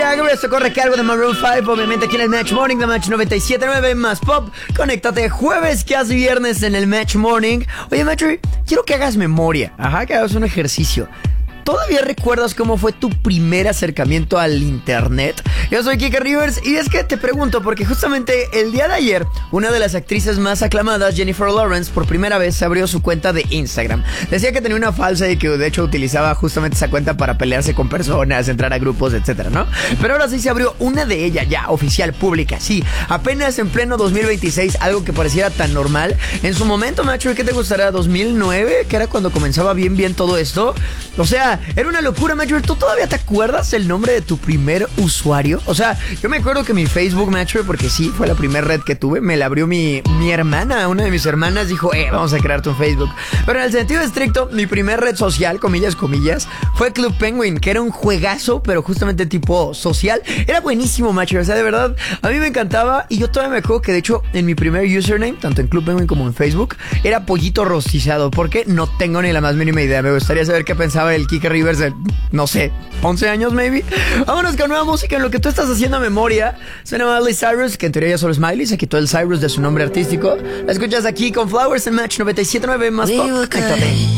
Jagger, esto corre cargo de Maroon 5, obviamente aquí en el Match Morning de Match 97.9 más Pop. Conéctate jueves, que hace viernes en el Match Morning. Oye, Match, quiero que hagas memoria, que hagas un ejercicio. ¿Todavía recuerdas cómo fue tu primer acercamiento al internet? Yo soy Kike Rivers y es que te pregunto porque justamente el día de ayer una de las actrices más aclamadas, Jennifer Lawrence, por primera vez se abrió su cuenta de Instagram. Decía que tenía una falsa y que de hecho utilizaba justamente esa cuenta para pelearse con personas, entrar a grupos, etcétera, ¿no? Pero ahora sí se abrió una de ella ya, oficial, pública, sí, apenas en pleno 2026, algo que pareciera tan normal. En su momento, macho, ¿qué te gustará? ¿2009? Que era cuando comenzaba bien todo esto. O sea, era una locura, Macho. ¿Tú todavía te acuerdas el nombre de tu primer usuario? O sea, yo me acuerdo que mi Facebook, Macho, porque sí, fue la primera red que tuve, me la abrió mi hermana, una de mis hermanas dijo, vamos a crearte un Facebook. Pero en el sentido estricto, mi primer red social, comillas, fue Club Penguin, que era un juegazo, pero justamente tipo social. Era buenísimo, Macho, o sea, de verdad, a mí me encantaba y yo todavía me acuerdo que de hecho en mi primer username, tanto en Club Penguin como en Facebook, era Pollito Rostizado, porque no tengo ni la más mínima idea. Me gustaría saber qué pensaba el Kike Rivers de, no sé, 11 años maybe. Vámonos con nueva música en lo que tú estás haciendo memoria. Suena Miley Cyrus, que en teoría ya solo es Miley, se quitó el Cyrus de su nombre artístico. La escuchas aquí con Flowers en Match 97.9 más Pop.